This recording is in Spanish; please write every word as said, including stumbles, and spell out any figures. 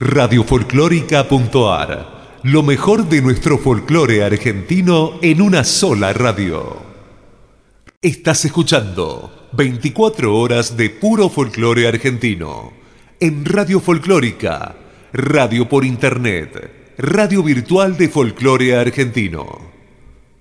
radiofolclórica.ar. Lo mejor de nuestro folclore argentino en una sola radio. Estás escuchando veinticuatro horas de puro folclore argentino en Radio Folclórica, radio por internet, radio virtual de folclore argentino.